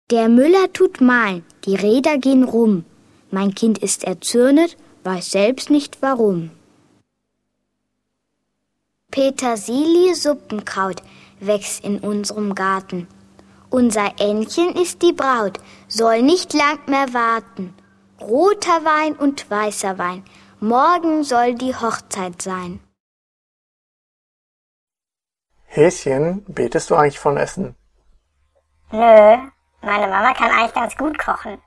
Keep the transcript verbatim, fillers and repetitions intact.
Der Müller tut mahlen, die Räder gehen rum. Mein Kind ist erzürnet, weiß selbst nicht warum. Petersilie Suppenkraut wächst in unserem Garten. Unser Ännchen ist die Braut, soll nicht lang mehr warten. Roter Wein und weißer Wein, morgen soll die Hochzeit sein. Häschen, betest du eigentlich von Essen? Nö, meine Mama kann eigentlich ganz gut kochen.